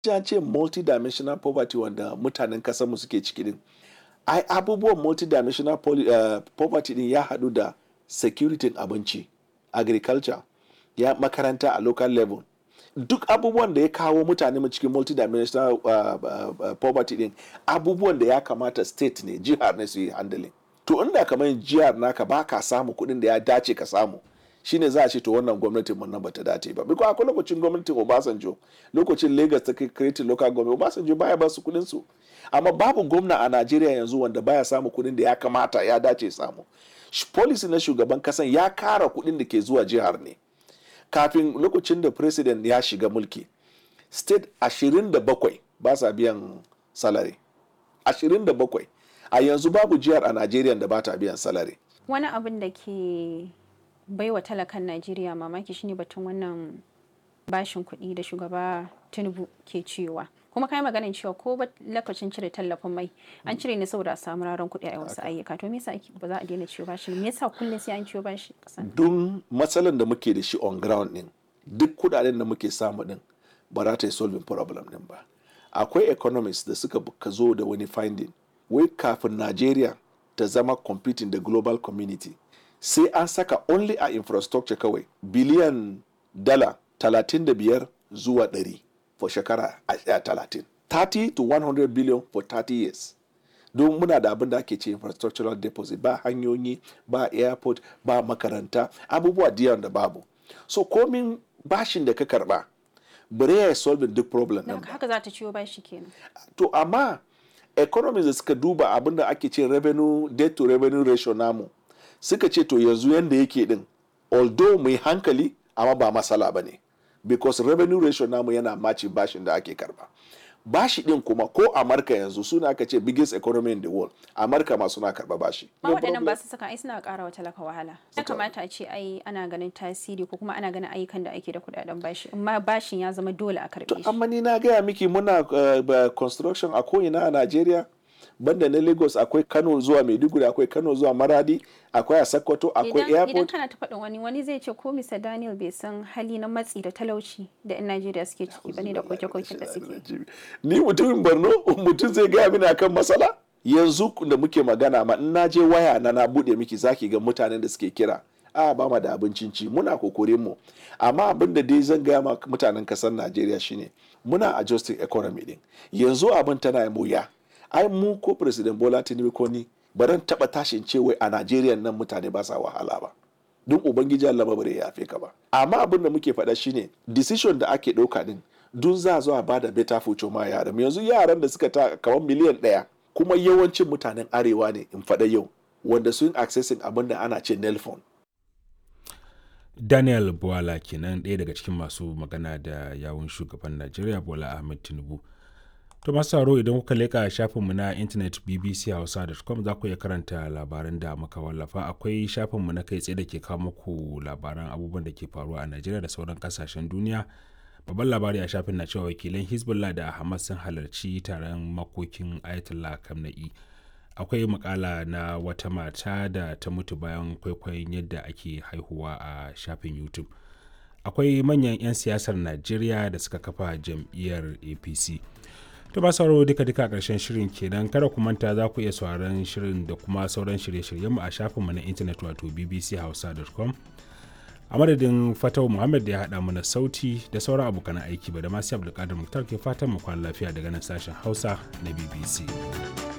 an ce multidimensional poverty wanda mutanen mu suke ciki din. Ai abubuwan multidimensional poverty din ya haɗu da security abinci, agriculture, ya makaranta a local level. Duk abubuwan da ya kawo mutane mu cikin multidimensional poverty din abubuwan da ya kamata state ne, jihar ne su yi handling. To inda kamar jihar naka ba ka samu kuɗin da ya dace ka samu, shine za a ce to wannan gwamnatin mun nan bata dace ba. Biko akwai lokacin gwamnatin Obasanjo, lokacin Lagos ta create local government, Obasanjo baya ba su kuɗin su. Amma babu gwamna a Najeriya yanzu wanda baya samu kuɗin da ya kamata ya dace samu. Policy na shugaban kasan ya kara kuɗin da ke zuwa jihar ne. Kafin lokacin da president ya shiga mulki, state 27 ba sa biyan salary. 27. A yanzu babu jihar a Najeriya da ba ta biyan salary. Wani abin da ke baiwa talakan Najeriya mamaki shine batun wannan bashin kuɗi da shugaba Tinubu ke cewa. Kuma kai maganin cewa ko lokacin cire tallafin mai an cire ne saboda a samu raran kuɗi a wasu ayyuka. To me yasa ba za a daina ciwo bashi? Me yasa kullum sai an ciwo bashi kasan? Dun matsalan da muke da shi on ground din, duk kudaden da muke samu din ba za ta yi solving problem din ba. Akwai economists da suka zo da wani finding, wai kafin Najeriya ta zama competing da global community sai an saka only a infrastructure kawai biliyan dala 35 zuwa 100 for shekara 30. 30 to 100 billion for 30 years. Don muna da abin da ake ce infrastructural deposit, ba hanyoyi, ba airport, ba makaranta, abubuwa diyan da babu. So komin bashin da ka karba, bare ya solve duk problem din. Haka za ta ciwo bashi kenan. To amma economies da suka duba abin da ake ce revenue debt to revenue ratio namu, suka ce to yanzu yanda yake din, although mai hankali amma ba masala bane, because revenue ratio namu yana maci bashin da ake karba. Bashi din kuma ko Amurka yanzu suna aka ce biggest economy in the world, Amurka ma suna karba bashi. Ma waɗannan ba su saka ai suna ƙara wa talaka wahala. Ya kamata a ce ai ana ganin tasiri ko kuma ana ganin ayyukan da ake da kuɗaɗen bashi, amma bashin ya zama dole a karɓe shi. Amma ni na gaya miki muna construction a ko'ina a Najeriya. Banda na Lagos akwai Kano zuwa Maiduguri, akwai Kano zuwa Maradi, akwai a Sokoto, akwai airport. Idan kana ta faɗin wani zai ce ko Mr. Daniel bai san hali na matsi da talauci da 'yan Najeriya suke ciki bane da koke-koken da suke. Ni mutumin Borno, mutum zai gaya mini akan matsala? Yanzu da muke magana ma in na je waya na bude miki zaki ga mutanen da suke kira. Ba ma da abincin ci, muna kokorin mu. Amma abin da dai zan gaya ma mutanen kasar Najeriya shine muna adjusting economy din. Yanzu abin tana wuya. Ai mu ko President Bola Tinubu ko ni baran taba tashin ce wai a Najeriya nan mutane ba sa wahala ba. Don ubangiji Allah ba bare yafe ka ba. Amma abin da muke faɗa shine decision da ake ɗauka din dun za zo a bada better future ma yaran. Yanzu yaran da suka ta kamar miliyan 1 kuma yawancin mutanen arewa ne in faɗa yau wanda sun accessing abin da ana ce Nelfon. Daniel Bwala kenan ɗaya daga cikin masu magana da yawun shugaban Najeriya Bola Ahmed Tinubu. To masu sauraro idan kuka leƙa shafinmu na intanet bbchausa.com za ku iya karanta labaran da muka wallafa. Akwai shafinmu na kai tsaye da ke kawo muku labaran abubuwan da ke faruwa a Najeriya da sauran kasashen duniya. Babban labari a shafin na cewa wakilan Hezbollah da Hamas sun halarci taron makokin Ayatollah Khamenei. Akwai makala na wata mata da ta mutu bayan kwaikwayon yadda ake haihuwa a shafin YouTube. Akwai manyan 'yan siyasar Najeriya da suka kafa jam'iyyar APC. To ba sauraro duka a ƙarshen shirin kenan, kada ku manta za ku iya sauraron shirin da kuma sauran shirye-shiryenmu a shafinmu na intanet wato bbchausa.com. A madadin Fatau Muhammad da ya haɗa mana sauti da sauran abokan aiki ba da masu Abdulkadir Muktar ke fatan mu kwana lafiya daga nan sashen Hausa na BBC.